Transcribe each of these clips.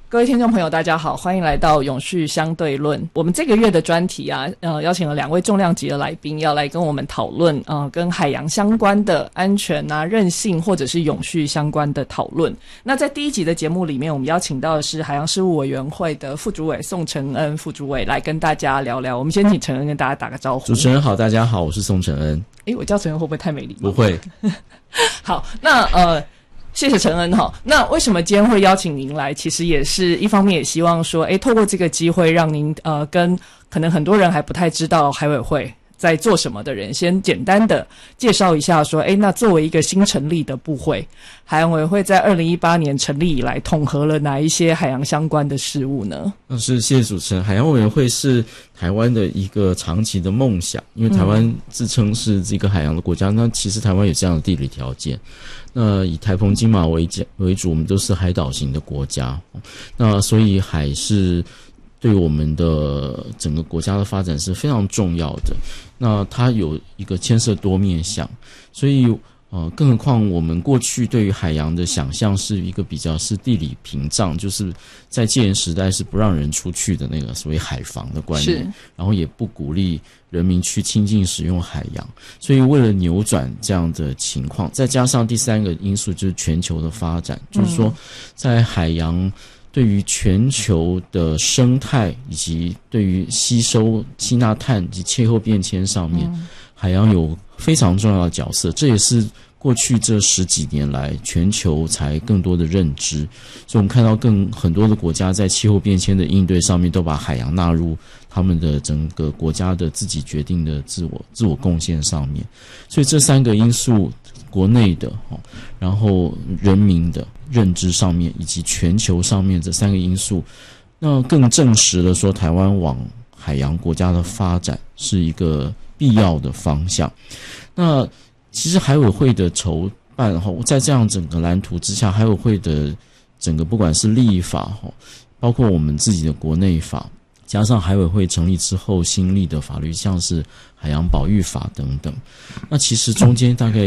各位听众朋友大家好，欢迎来到永续相对论。我们这个月的专题啊，邀请了2位重量级的来宾要来跟我们讨论跟海洋相关的安全啊、韧性或者是永续相关的讨论。那在第一集的节目里面，我们邀请到的是海洋事务委员会的副主委宋承恩副主委来跟大家聊聊。我们先请承恩跟大家打个招呼。 主持人好，大家好，我是宋承恩。 我叫承恩会不会太没礼貌？ 不会。 好，那谢谢承恩哈。那为什么今天会邀请您来？其实也是一方面也希望说，透过这个机会，让您跟可能很多人还不太知道海委会在做什么的人，先简单的介绍一下说，那作为一个新成立的部会，海洋委会在2018年成立以来，统合了哪一些海洋相关的事务呢？谢谢主持人。海洋委员会是台湾的一个长期的梦想，因为台湾自称是这个海洋的国家，那其实台湾有这样的地理条件。那以台澎金马为主，我们都是海岛型的国家，那所以海是对我们的整个国家的发展是非常重要的。那它有一个牵涉多面向，所以更何况我们过去对于海洋的想象是一个比较是地理屏障，就是在戒严时代是不让人出去的那个所谓海防的观念，然后也不鼓励人民去亲近使用海洋。所以为了扭转这样的情况，再加上第三个因素就是全球的发展，就是说在海洋对于全球的生态以及对于吸纳碳以及气候变迁上面，海洋有非常重要的角色。这也是过去这10几年来全球才更多的认知，所以我们看到很多的国家在气候变迁的应对上面都把海洋纳入他们的整个国家的自己决定的自我贡献上面。所以这3个因素，国内的然后人民的认知上面以及全球上面这3个因素，那更证实了说台湾往海洋国家的发展是一个必要的方向。那其实海委会的筹办在这样整个蓝图之下，海委会的整个不管是立法包括我们自己的国内法，加上海委会成立之后新立的法律，像是海洋保育法等等，那其实中间大概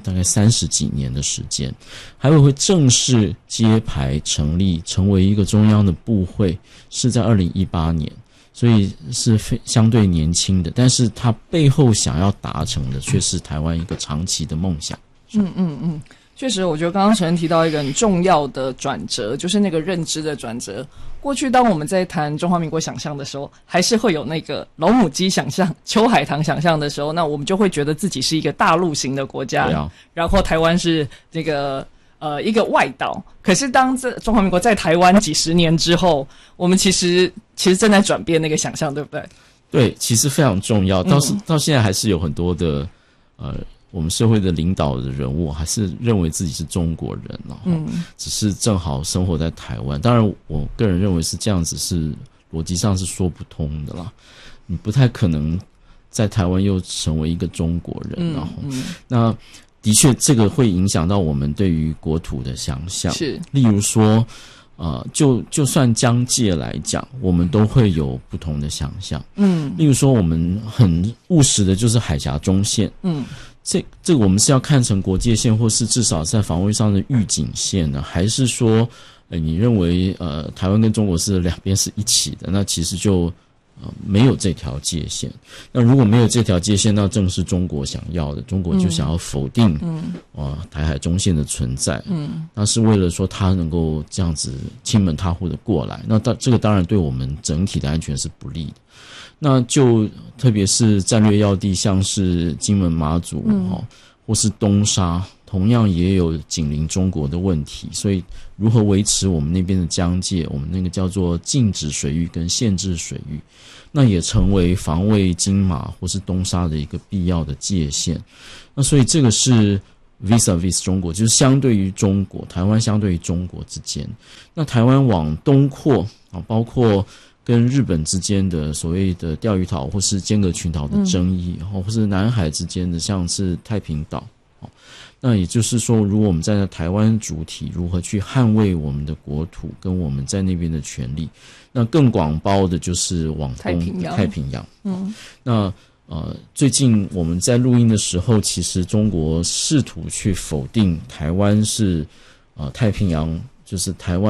30几年的时间，海委会正式揭牌成立成为一个中央的部会是在2018年，所以是相对年轻的，但是它背后想要达成的却是台湾一个长期的梦想。 确实，我觉得刚刚承恩提到一个很重要的转折，就是那个认知的转折。过去当我们在谈中华民国想象的时候，还是会有那个老母鸡想象、秋海棠想象的时候，那我们就会觉得自己是一个大陆型的国家，然后台湾是这个一个外岛。可是当这中华民国在台湾几十年之后，我们其实正在转变那个想象，对不对？ 对，其实非常重要。到现在还是有很多的我们社会的领导的人物还是认为自己是中国人，只是正好生活在台湾。当然我个人认为是这样子，是逻辑上是说不通的啦，你不太可能在台湾又成为一个中国人，那的确这个会影响到我们对于国土的想象。是，例如说就算疆界来讲，我们都会有不同的想象。例如说我们很务实的就是海峡中线，这个我们是要看成国界线，或是至少在防卫上的预警线呢？还是说你认为台湾跟中国是两边是一起的，那其实就没有这条界限。那如果没有这条界限，那正是中国想要的，中国就想要否定台海中线的存在，那是为了说他能够这样子亲门踏户的过来，那这个当然对我们整体的安全是不利的。那就特别是战略要地，像是金门、马祖或是东沙，同样也有紧邻中国的问题。所以如何维持我们那边的疆界，我们那个叫做禁止水域跟限制水域，那也成为防卫金马或是东沙的一个必要的界限。那所以这个是 vis-a-vis 中国，就是相对于中国，台湾相对于中国之间。那台湾往东扩包括跟日本之间的所谓的钓鱼岛或是尖阁群岛的争议，或是南海之间的像是太平岛，那也就是说，如果我们站在台湾主体，如何去捍卫我们的国土跟我们在那边的权利，那更广包的就是往东太平洋。那最近我们在录音的时候，其实中国试图去否定台湾是太平洋，就是台湾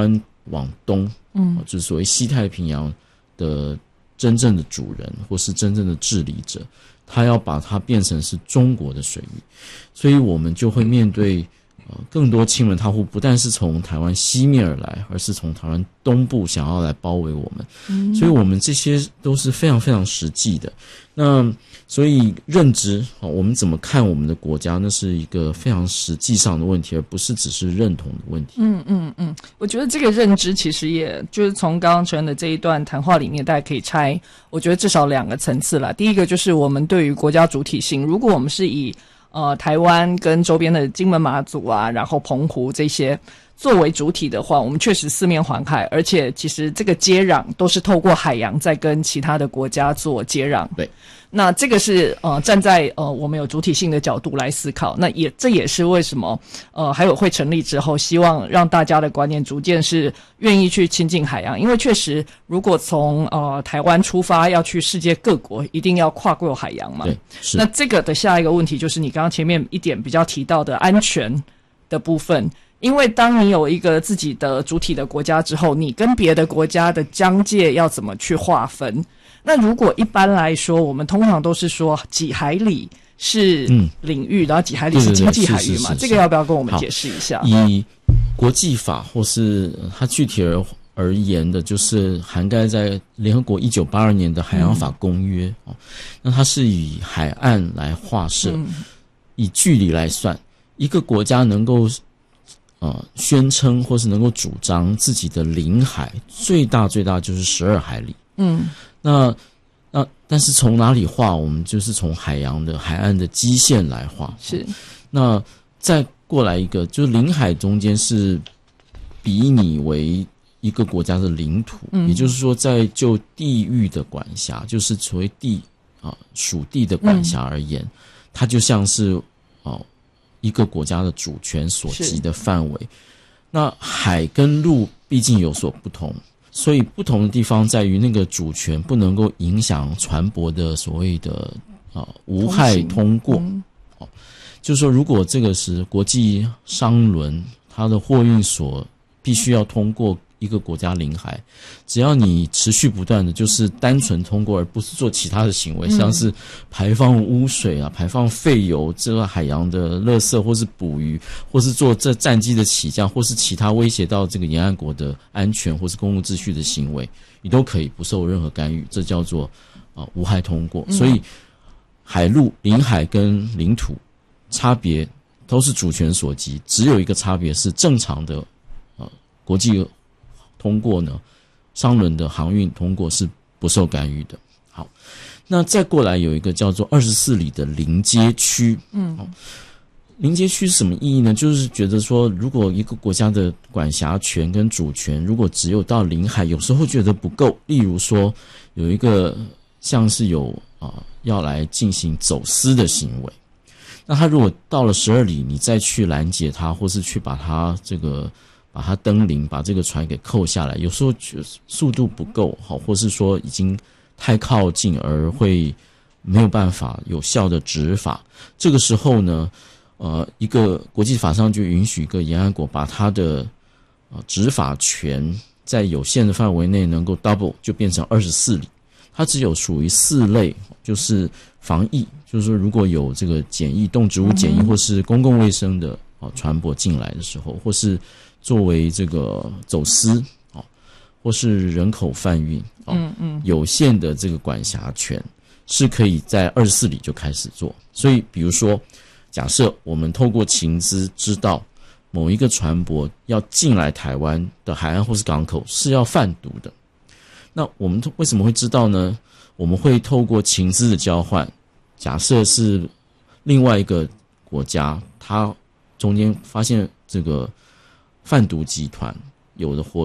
往东，就是所谓西太平洋的真正的主人或是真正的治理者，他要把它变成是中国的水域，所以我们就会面对更多亲门踏户，不但是从台湾西面而来，而是从台湾东部想要来包围我们，所以我们这些都是非常非常实际的。那所以认知，我们怎么看我们的国家，那是一个非常实际上的问题，而不是只是认同的问题。 我觉得这个认知其实也就是从刚刚陈恩的这一段谈话里面，大家可以拆，我觉得至少2个层次啦。第一个就是我们对于国家主体性，如果我们是以台湾跟周边的金门马祖啊，然后澎湖这些作为主体的话，我们确实四面环海，而且其实这个接壤都是透过海洋在跟其他的国家做接壤。 对， 那这个是站在我们有主体性的角度来思考，那这也是为什么海委会成立之后，希望让大家的观念逐渐是愿意去亲近海洋，因为确实如果从台湾出发要去世界各国，一定要跨过海洋嘛。 对，是。 那这个的下一个问题就是你刚刚前面一点比较提到的安全的部分。因为当你有一个自己的主体的国家之后，你跟别的国家的疆界要怎么去划分？那如果一般来说，我们通常都是说几海里是领域，然后几海里是经济海域嘛，这个要不要跟我们解释一下？ 以国际法或是它具体而言的，就是涵盖在联合国1982年的海洋法公约，那它是以海岸来划设，以距离来算，一个国家能够宣称或是能够主张自己的领海最大就是12海里。那但是从哪里划？我们就是从海岸的基线来划。 是。那再过来一个，就是领海中间是比拟为一个国家的领土，也就是说，在就地域的管辖，就是所谓属地的管辖而言，它就像是一个国家的主权所及的范围。那海跟陆毕竟有所不同，所以不同的地方在于那个主权不能够影响船舶的所谓的无害通过。就是说，如果这个是国际商轮，它的货运所必须要通过一个国家领海，只要你持续不断的就是单纯通过，而不是做其他的行为，像是排放污水啊、排放废油、这个海洋的垃圾，或是捕鱼，或是做这战机的起降，或是其他威胁到这个沿岸国的安全或是公共秩序的行为，你都可以不受任何干预，这叫做无害通过。所以海陆、领海跟领土差别都是主权所及，只有一个差别是正常的国际通过呢，商轮的航运通过是不受干预的。好，那再过来有一个叫做24里的临街区。临街区是什么意义呢？就是觉得说，如果一个国家的管辖权跟主权如果只有到领海，有时候觉得不够。例如说，有一个像是有要来进行走私的行为，那他如果到了12里，你再去拦截他，或是去把他登临，把这个船给扣下来，有时候速度不够，或是说已经太靠近而会没有办法有效的执法。这个时候呢，一个国际法上就允许一个沿岸国把他的执法权在有限的范围内能够 double， 就变成24里。它只有属于4类，就是防疫，就是说如果有这个检疫、动植物检疫或是公共卫生的船舶进来的时候，或是作为这个走私或是人口贩运有限的这个管辖权是可以在24里就开始做。所以比如说，假设我们透过情资知道某一个船舶要进来台湾的海岸或是港口是要贩毒的，那我们为什么会知道呢？我们会透过情资的交换，假设是另外一个国家，它中间发现这个贩毒集团有的活